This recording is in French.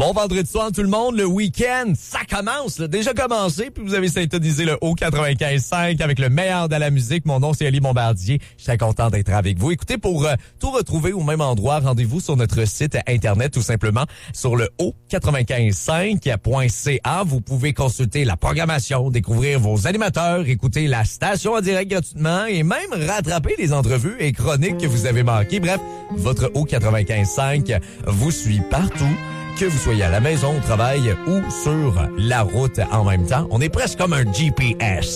Bon vendredi soir tout le monde, le week-end, ça commence, là, déjà commencé, puis vous avez syntonisé le haut 95.5 avec le meilleur de la musique. Mon nom c'est Elie Bombardier, je suis très content d'être avec vous. Écoutez, pour tout retrouver au même endroit, rendez-vous sur notre site internet tout simplement sur le haut 95.5.ca. Vous pouvez consulter la programmation, découvrir vos animateurs, écouter la station en direct gratuitement et même rattraper les entrevues et chroniques que vous avez manquées. Bref, votre haut 95.5 vous suit partout. Que vous soyez à la maison, au travail ou sur la route en même temps. On est presque comme un GPS.